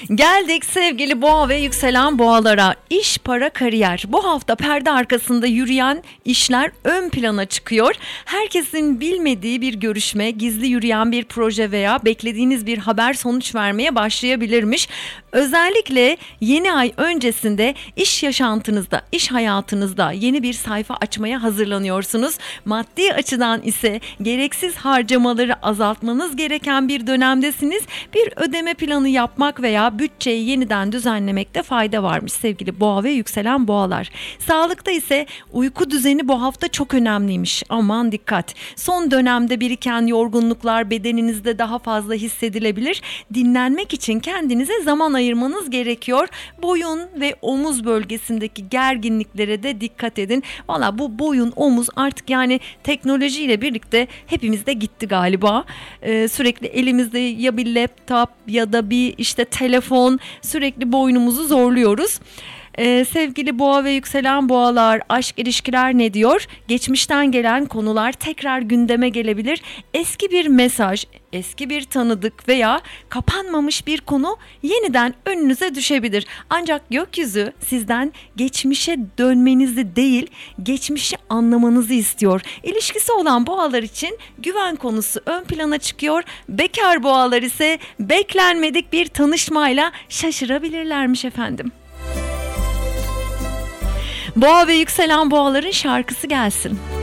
Geldik sevgili boğa ve yükselen boğalara. İş, para, kariyer. Bu hafta perde arkasında yürüyen işler ön plana çıkıyor. Herkesin bilmediği bir görüşme, gizli yürüyen bir proje veya beklediğiniz bir haber sonuç vermeye başlayabilirmiş. Özellikle yeni ay öncesinde iş yaşantınızda, iş hayatınızda yeni bir sayfa açmaya hazırlanıyorsunuz. Maddi açıdan ise gereksiz harcamaları azaltmanız gereken bir dönemdesiniz. Bir ödeme planı yapmak veya bütçeyi yeniden düzenlemekte fayda varmış sevgili boğa ve yükselen boğalar. Sağlıkta ise uyku düzeni bu hafta çok önemliymiş. Aman dikkat. Son dönemde biriken yorgunluklar bedeninizde daha fazla hissedilebilir. Dinlenmek için kendinize zaman ayırmanız gerekiyor. Boyun ve omuz bölgesindeki gerginliklere de dikkat edin. Valla bu boyun, omuz artık yani teknolojiyle birlikte hepimizde gitti galiba. Sürekli elimizde ya bir laptop ya da bir işte telefon, sürekli boynumuzu zorluyoruz. Sevgili boğa ve yükselen boğalar, aşk, ilişkiler ne diyor? Geçmişten gelen konular tekrar gündeme gelebilir. Eski bir mesaj, eski bir tanıdık veya kapanmamış bir konu yeniden önünüze düşebilir. Ancak gökyüzü sizden geçmişe dönmenizi değil, geçmişi anlamanızı istiyor. İlişkisi olan boğalar için güven konusu ön plana çıkıyor. Bekar boğalar ise beklenmedik bir tanışmayla şaşırabilirlermiş efendim. Boğa ve yükselen boğaların şarkısı gelsin.